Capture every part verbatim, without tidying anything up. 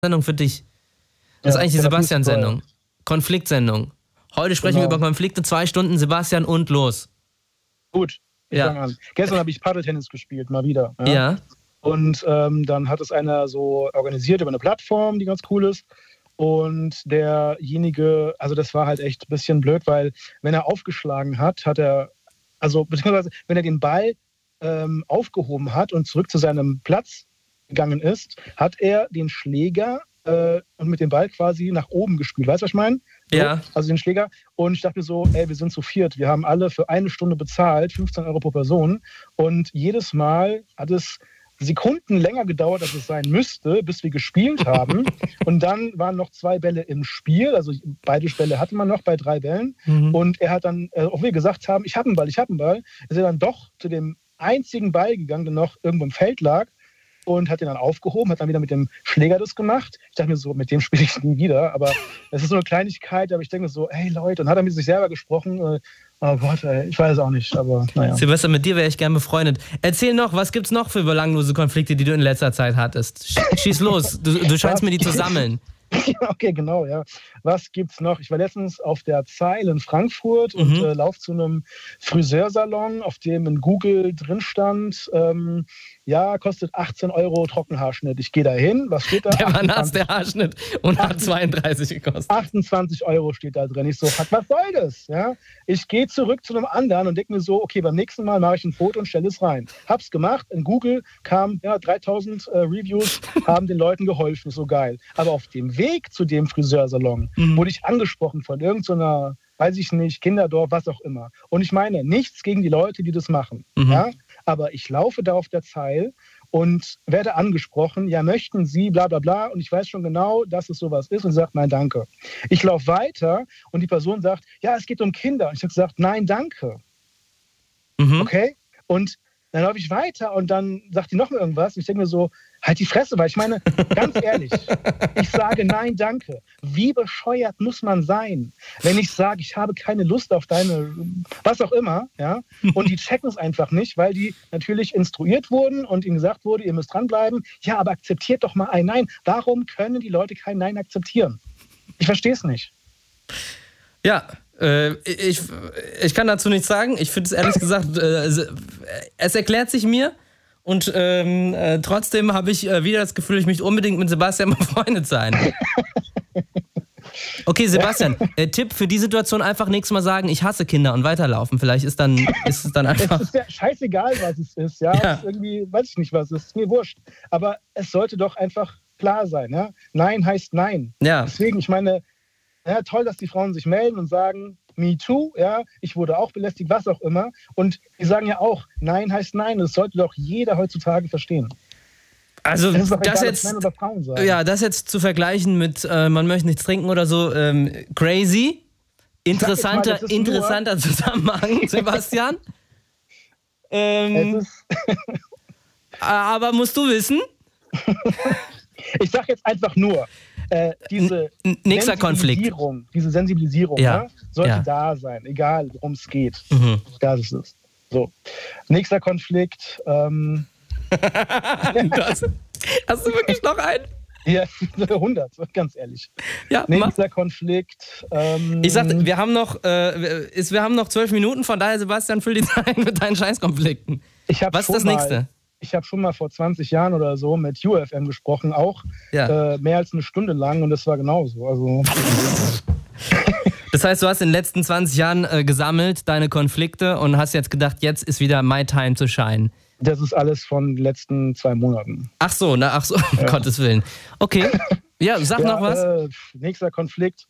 Sendung für dich. Das ist Ja, eigentlich die Therapie ist Sebastian-Sendung. Konfliktsendung. Heute sprechen wir Genau. über Konflikte, zwei Stunden, Sebastian und los. Gut, ich Ja. fange an. Gestern habe ich Paddeltennis gespielt, mal wieder. Ja. Ja. Und ähm, dann hat es einer so organisiert über eine Plattform, die ganz cool ist. Und derjenige, also das war halt echt ein bisschen blöd, weil wenn er aufgeschlagen hat, hat er, also beziehungsweise wenn er den Ball ähm, aufgehoben hat und zurück zu seinem Platz gegangen ist, hat er den Schläger äh, und mit dem Ball quasi nach oben gespielt. Weißt du, was ich meine? So, Ja. Also den Schläger. Und ich dachte mir so, ey, wir sind zu viert. Wir haben alle für eine Stunde bezahlt, fünfzehn Euro pro Person. Und jedes Mal hat es Sekunden länger gedauert, als es sein müsste, bis wir gespielt haben. Und dann waren noch zwei Bälle im Spiel. Also beide Bälle hatte man noch bei drei Bällen. Mhm. Und er hat dann, äh, auch wir gesagt haben, ich habe einen Ball, ich habe einen Ball, ist er dann doch zu dem einzigen Ball gegangen, der noch irgendwo im Feld lag. Und hat den dann aufgehoben, hat dann wieder mit dem Schläger das gemacht. Ich dachte mir so, mit dem spiele ich nie wieder. Aber es ist so eine Kleinigkeit, aber ich denke mir so, hey Leute, und hat er mit sich selber gesprochen. Äh, oh Gott, ey, ich weiß auch nicht, aber naja. Silvester, mit dir wäre ich gern befreundet. Erzähl noch, was gibt's noch für belanglose Konflikte, die du in letzter Zeit hattest? Sch- Schieß los, du, du scheinst mir die zu sammeln. Okay, genau, ja. Was gibt's noch? Ich war letztens auf der Zeil in Frankfurt und Mhm. äh, laufe zu einem Friseursalon, auf dem in Google drin stand, ähm, ja, kostet achtzehn Euro Trockenhaarschnitt. Ich gehe da hin, was steht da? Der war nass, achtundzwanzig der Haarschnitt, und hat zweiunddreißig gekostet. achtundzwanzig Euro steht da drin. Ich so, fuck, was soll das? Ja? Ich gehe zurück zu einem anderen und denke mir so, okay, beim nächsten Mal mache ich ein Foto und stelle es rein. Hab's gemacht. In Google kamen ja, dreitausend äh, Reviews, haben den Leuten geholfen. So geil. Aber auf dem Weg zu dem Friseursalon Mhm. wurde ich angesprochen von irgendeiner, weiß ich nicht, Kinderdorf, was auch immer. Und ich meine, nichts gegen die Leute, die das machen. Mhm. Ja? Aber ich laufe da auf der Zeil und werde angesprochen, ja, möchten Sie, bla bla bla. Und ich weiß schon genau, dass es sowas ist und sagt, nein, danke. Ich laufe weiter und die Person sagt, ja, es geht um Kinder. Und ich habe gesagt, nein, danke. Mhm. Okay? Und dann laufe ich weiter und dann sagt die noch mal irgendwas. Und ich denke mir so, halt die Fresse, weil ich meine, ganz ehrlich, ich sage nein, danke. Wie bescheuert muss man sein, wenn ich sage, ich habe keine Lust auf deine, was auch immer, ja? Und die checken es einfach nicht, weil die natürlich instruiert wurden und ihnen gesagt wurde, ihr müsst dranbleiben. Ja, aber akzeptiert doch mal ein Nein. Warum können die Leute kein Nein akzeptieren? Ich verstehe es nicht. Ja, äh, ich, ich kann dazu nichts sagen. Ich finde es ehrlich gesagt, äh, es erklärt sich mir. Und ähm, äh, trotzdem habe ich äh, wieder das Gefühl, ich möchte unbedingt mit Sebastian befreundet sein. Okay, Sebastian, äh, Tipp für die Situation: einfach nächstes Mal sagen, ich hasse Kinder und weiterlaufen. Vielleicht ist, dann, ist es dann einfach... Es ist ja scheißegal, was es ist. Ja? Ja. Es ist irgendwie, weiß ich nicht, was es ist. Ist mir wurscht. Aber es sollte doch einfach klar sein. Ja? Nein heißt Nein. Ja. Deswegen, ich meine, ja, toll, dass die Frauen sich melden und sagen, me too, ja, ich wurde auch belästigt, was auch immer. Und die sagen ja auch, Nein heißt Nein. Das sollte doch jeder heutzutage verstehen. Also Es ist doch das egal, jetzt... was Männer oder Frauen sagen. Ja, das jetzt zu vergleichen mit, äh, man möchte nichts trinken oder so, ähm, crazy. Interessanter, das ist nur- interessanter Zusammenhang, Sebastian. ähm, Es ist, aber musst du wissen, ich sage jetzt einfach nur, äh, diese n- nächster Konflikt. Sensibilisierung, diese Sensibilisierung Ja. ja, sollte Ja. da sein, egal worum es geht. Mhm. Das ist es. So. Nächster Konflikt. Ähm, Das, hast du wirklich noch einen? ja, hundert, ganz ehrlich. Ja, mach. Nächster Konflikt. Ähm, Ich sagte, wir haben noch, äh, ist, wir haben noch zwölf Minuten, von daher, Sebastian, füll die Zeit mit deinen Scheißkonflikten. ich hab Was ist schon das mal, nächste? Ich habe schon mal vor zwanzig Jahren oder so mit U F M gesprochen, auch Ja. äh, mehr als eine Stunde lang, und das war genauso. Also, Das heißt, du hast in den letzten zwanzig Jahren äh, gesammelt, deine Konflikte, und hast jetzt gedacht, jetzt ist wieder my time to shine. das ist alles von den letzten zwei Monaten. Ach so, na, ach so, um Gottes Willen. Okay, ja, sag Ja, noch was. Äh, nächster Konflikt.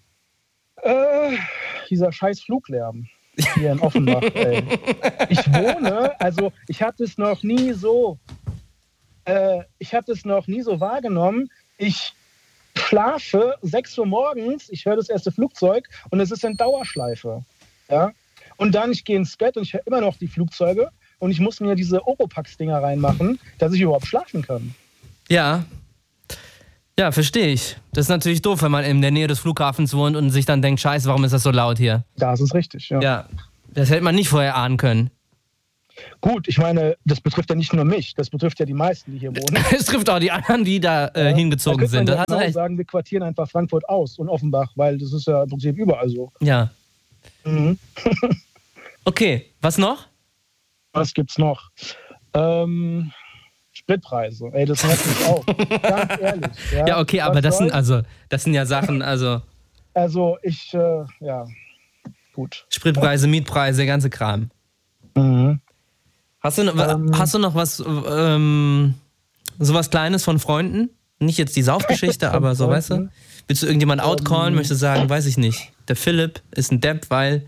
Äh, dieser scheiß Fluglärm hier in Offenbach. Ey. Ich wohne, also ich habe das noch nie so, äh, ich habe das noch nie so wahrgenommen. Ich schlafe sechs Uhr morgens, ich höre das erste Flugzeug und es ist in Dauerschleife. Ja? Und dann, ich gehe ins Bett und ich höre immer noch die Flugzeuge und ich muss mir diese Oropax-Dinger reinmachen, dass ich überhaupt schlafen kann. Ja. Ja, verstehe ich. Das ist natürlich doof, wenn man in der Nähe des Flughafens wohnt und sich dann denkt, scheiße, warum ist das so laut hier? Das ist richtig, ja. Ja, das hätte man nicht vorher ahnen können. Gut, ich meine, das betrifft ja nicht nur mich, das betrifft ja die meisten, die hier wohnen. Es trifft auch die anderen, die da äh, ja, hingezogen da sind. Da das kann man ja genau sagen, wir quartieren einfach Frankfurt aus und Offenbach, weil das ist ja im Prinzip überall so. Ja. Mhm. Okay, was noch? Was gibt's noch? Ähm, Spritpreise. Ey, das nervt mich auch. Ganz ehrlich. Ja, ja okay, aber das sind, also, das sind ja Sachen, also... Also ich, äh, ja, gut. Spritpreise, Mietpreise, der ganze Kram. Mhm. Hast du, noch, ähm, hast du noch was, ähm, sowas Kleines von Freunden? Nicht jetzt die Saufgeschichte, aber so, weißt du? Willst du irgendjemand outcallen? Ähm, möchtest du sagen, weiß ich nicht, der Philipp ist ein Depp, weil...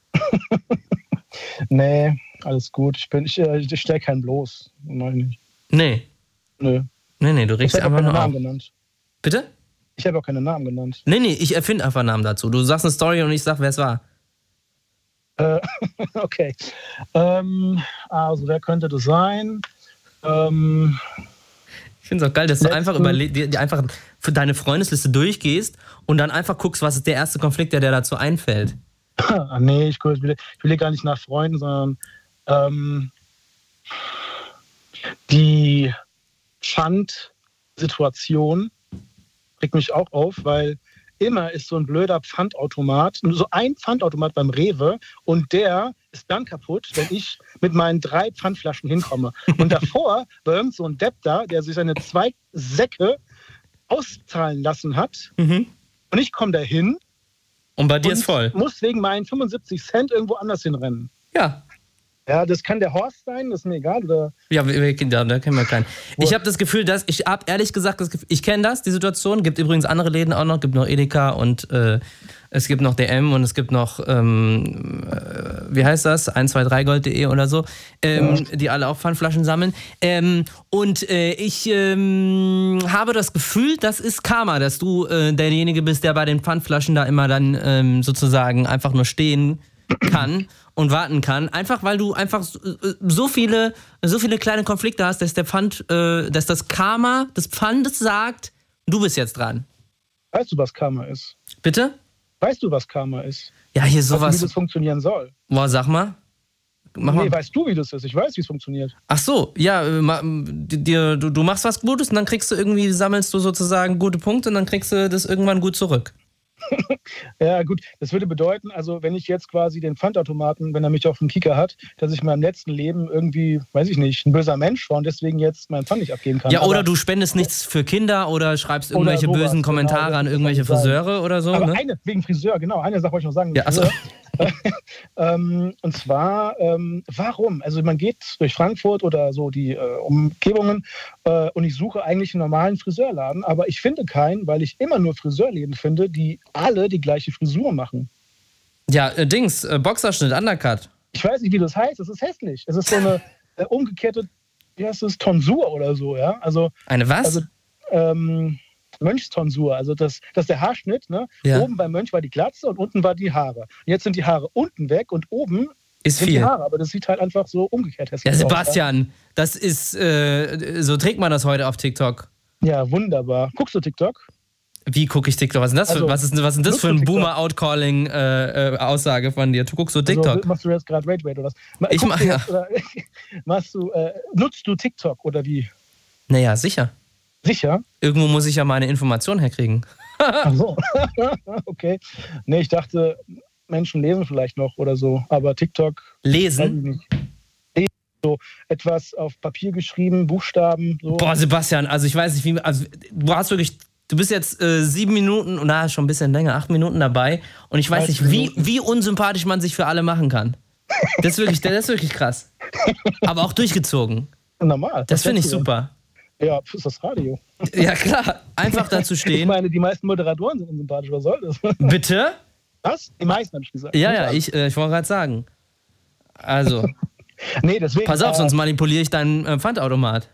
Nee, alles gut. Ich, bin, ich, ich stelle keinen bloß. Nein, nicht. Nee. Nö. Nee, nee, du regst einfach nur Namen auf. Genannt. Bitte? Ich habe auch keine Namen genannt. Nee, nee, ich erfinde einfach Namen dazu. Du sagst eine Story und ich sag, wer es war. Äh, okay. Ähm, also, wer könnte das sein? Ähm, ich finde es auch geil, dass du einfach, überle- die, die einfach für deine Freundesliste durchgehst und dann einfach guckst, was ist der erste Konflikt, der dir dazu einfällt. Ah, nee, ich will, ich will hier gar nicht nach Freunden, sondern ähm, die Pfandsituation regt mich auch auf, weil immer ist so ein blöder Pfandautomat, so ein Pfandautomat beim Rewe und der ist dann kaputt, wenn ich mit meinen drei Pfandflaschen hinkomme. Und davor war irgend so ein Depp da, der sich seine zwei Säcke auszahlen lassen hat. Mhm. Und ich komme da hin. Und bei dir ist voll. Muss wegen meinen fünfundsiebzig Cent irgendwo anders hinrennen. Ja. Ja, das kann der Horst sein, das ist mir egal. Oder? Ja, wir, wir, da, da kennen wir keinen. Ich habe das Gefühl, dass, ich habe ehrlich gesagt das Gefühl, ich kenne das, die Situation. Gibt übrigens andere Läden auch noch, gibt noch Edeka und äh, es gibt noch D M und es gibt noch, ähm, äh, wie heißt das, eins zwei drei gold punkt de oder so, ähm, ja. die alle auch Pfandflaschen sammeln. Ähm, und äh, ich ähm, habe das Gefühl, das ist Karma, dass du äh, derjenige bist, der bei den Pfandflaschen da immer dann ähm, sozusagen einfach nur stehen kann und warten kann, einfach weil du einfach so viele, so viele kleine Konflikte hast, dass der Pfand, äh, dass das Karma des Pfandes sagt, du bist jetzt dran. Weißt du, was Karma ist? Bitte? Weißt du, was Karma ist? Ja, hier sowas. Wie das funktionieren soll. Boah, sag mal. Mach nee, mal. Weißt du, wie das ist? Ich weiß, wie es funktioniert. Ach so, ja, dir, du, du machst was Gutes und dann kriegst du irgendwie, sammelst du sozusagen gute Punkte und dann kriegst du das irgendwann gut zurück. Ja, gut, das würde bedeuten, also wenn ich jetzt quasi den Pfandautomaten, wenn er mich auf dem Kicker hat, dass ich in meinem letzten Leben irgendwie, weiß ich nicht, ein böser Mensch war und deswegen jetzt meinen Pfand nicht abgeben kann. Ja, oder aber, du spendest nichts für Kinder oder schreibst irgendwelche sowas, bösen Kommentare genau, an irgendwelche Friseure oder so. Aber ne? eine, wegen Friseur, genau, eine Sache wollte ich noch sagen. Ja, achso. ähm, und zwar, ähm, warum? Also man geht durch Frankfurt oder so die äh, Umgebungen äh, und ich suche eigentlich einen normalen Friseurladen, aber ich finde keinen, weil ich immer nur Friseurläden finde, die alle die gleiche Frisur machen. Ja, äh, Dings, äh, Boxerschnitt, Undercut. Ich weiß nicht, wie das heißt, es ist hässlich. Es ist so eine äh, umgekehrte, wie heißt das, Tonsur oder so, ja? Also, eine was? Also, ähm, Mönchstonsur, also das, das ist der Haarschnitt. Ne? Ja. Oben beim Mönch war die Glatze und unten war die Haare. Und jetzt sind die Haare unten weg und oben ist sind viel. die Haare. Aber das sieht halt einfach so umgekehrt hässlich aus. Ja, Sebastian, aus, ja? das ist, äh, so trägt man das heute auf TikTok. Ja, wunderbar. Guckst du TikTok? Wie gucke ich TikTok? Was ist das für, also, was ist, was ist das für ein Boomer-Outcalling-Aussage äh, von dir? Du guckst so TikTok. Also, machst du jetzt gerade Rage Rate oder was? Ich mach, ja. Jetzt, oder, machst du, äh, nutzt du TikTok oder wie? Naja, sicher. Sicher? Irgendwo muss ich ja meine Informationen herkriegen. Ach so. Okay. Nee, ich dachte, Menschen lesen vielleicht noch oder so, aber TikTok... Lesen? Lesen, so etwas auf Papier geschrieben, Buchstaben. So. Boah, Sebastian, also ich weiß nicht, wie... Also, du hast wirklich... Du bist jetzt äh, sieben Minuten, na, schon ein bisschen länger, acht Minuten dabei und ich weiß nicht, wie, wie unsympathisch man sich für alle machen kann. Das ist wirklich, das ist wirklich krass. Aber auch durchgezogen. Normal. Das finde ich super. Ja, ist das Radio. Ja, klar. Einfach dazu stehen. Ich meine, die meisten Moderatoren sind unsympathisch. Was soll das? Bitte? Was? Die meisten, habe ich gesagt. Ja, ja, ich, äh, ich wollte gerade sagen. Also. Nee, deswegen. Pass auf, äh, sonst manipuliere ich deinen äh, Pfandautomat.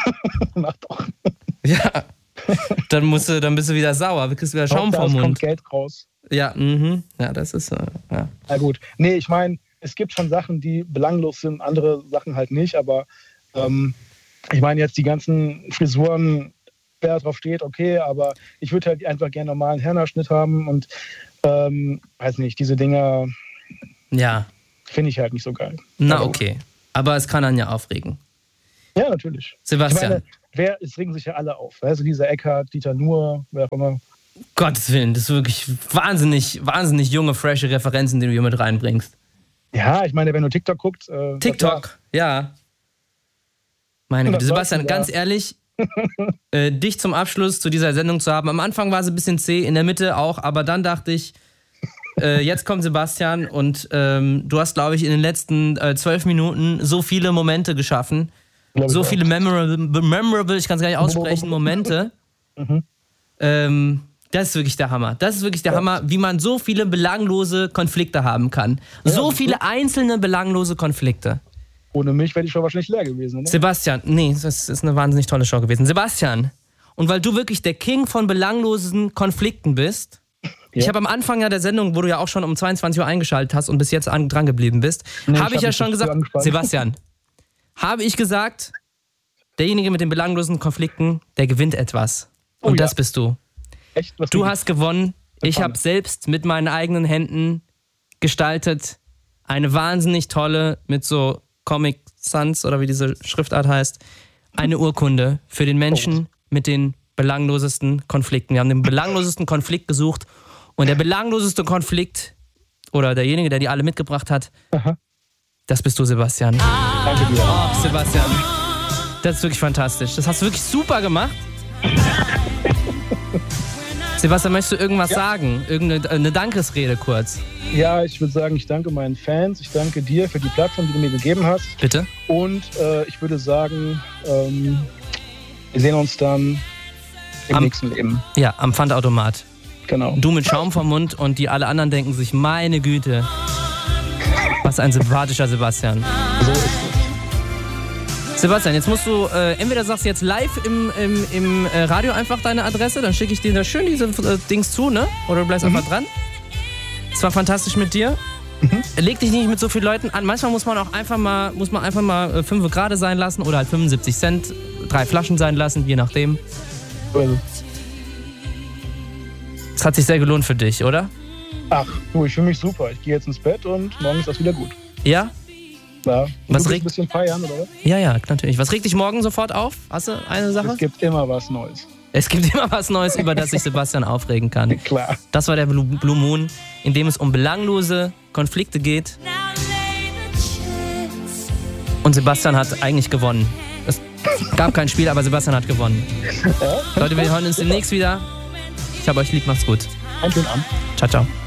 Mach doch. Ja. Dann, musst du, dann bist du wieder sauer. Du kriegst wieder Schaum vom Mund. kommt Geld raus. Ja, mhm. Ja, das ist. Äh, ja. Na gut. Nee, ich meine, es gibt schon Sachen, die belanglos sind, andere Sachen halt nicht, aber. Ähm, Ich meine jetzt die ganzen Frisuren, wer drauf steht, okay, aber ich würde halt einfach gerne normalen Herrenschnitt haben und ähm, weiß nicht, diese Dinger ja. finde ich halt nicht so geil. Na also, okay. Aber es kann einen ja aufregen. Ja, natürlich. Sebastian. Ich meine, wer, es regen sich ja alle auf. Also dieser Eckhart, Dieter Nuhr, wer auch immer. Gottes Willen, das ist wirklich wahnsinnig, wahnsinnig junge, frische Referenzen, die du hier mit reinbringst. Ja, ich meine, wenn du TikTok guckst. Äh, TikTok, ja. Meine Güte, Sebastian, ganz ehrlich, äh, dich zum Abschluss zu dieser Sendung zu haben. Am Anfang war es ein bisschen zäh, in der Mitte auch, aber dann dachte ich, äh, jetzt kommt Sebastian und ähm, du hast, glaube ich, in den letzten äh, zwölf Minuten so viele Momente geschaffen, so viele memorable, memorable, ich kann es gar nicht aussprechen, Momente. Mhm. Ähm, das ist wirklich der Hammer. Das ist wirklich der ja. Hammer, wie man so viele belanglose Konflikte haben kann. Ja, so viele einzelne belanglose Konflikte. Ohne mich wäre die Show wahrscheinlich leer gewesen, oder? Sebastian, nee, das ist eine wahnsinnig tolle Show gewesen. Sebastian, und weil du wirklich der King von belanglosen Konflikten bist, ja. ich habe am Anfang ja der Sendung, wo du ja auch schon um zweiundzwanzig Uhr eingeschaltet hast und bis jetzt an, dran geblieben bist, nee, habe ich, ich hab ja schon gesagt, Sebastian, habe ich gesagt, derjenige mit den belanglosen Konflikten, der gewinnt etwas. Und oh, das ja. bist du. Echt? Was du hast gewonnen. Ich habe selbst mit meinen eigenen Händen gestaltet eine wahnsinnig tolle, mit so Comic Sans oder wie diese Schriftart heißt, eine Urkunde für den Menschen oh. mit den belanglosesten Konflikten. Wir haben den belanglosesten Konflikt gesucht und der belangloseste Konflikt oder derjenige, der die alle mitgebracht hat, aha. das bist du, Sebastian. Danke dir. Oh, Sebastian. Das ist wirklich fantastisch. Das hast du wirklich super gemacht. Sebastian, möchtest du irgendwas ja. sagen? Irgendeine eine Dankesrede kurz? Ja, ich würde sagen, ich danke meinen Fans. Ich danke dir für die Plattform, die du mir gegeben hast. Bitte? Und äh, ich würde sagen, ähm, wir sehen uns dann im am, nächsten Leben. Ja, am Pfandautomat. Genau. Du mit Schaum vom Mund und die alle anderen denken sich, meine Güte, was ein sympathischer Sebastian. So ist es. Sebastian, jetzt musst du, äh, entweder sagst du jetzt live im, im, im äh, Radio einfach deine Adresse, dann schicke ich dir da schön diese äh, Dings zu, ne? Oder du bleibst mhm. einfach dran. Es war fantastisch mit dir. Mhm. Leg dich nicht mit so vielen Leuten an. Manchmal muss man auch einfach mal, muss man einfach mal äh, fünf gerade sein lassen oder halt fünfundsiebzig Cent, drei Flaschen sein lassen, je nachdem. Also. Es hat sich sehr gelohnt für dich, oder? Ach, du, ich fühle mich super. Ich gehe jetzt ins Bett und morgen ist das wieder gut. Ja? Ja. Was du regt... ein bisschen feiern, oder was? Ja, ja, natürlich. Was regt dich morgen sofort auf? Hast du eine Sache? Es gibt immer was Neues. Es gibt immer was Neues, über das sich Sebastian aufregen kann. Klar. Das war der Blue, Blue Moon, in dem es um belanglose Konflikte geht. Und Sebastian hat eigentlich gewonnen. Es gab kein Spiel, aber Sebastian hat gewonnen. Ja? Leute, wir hören uns demnächst wieder. Ich hab euch lieb, macht's gut. Einen schönen Abend. Ciao, ciao.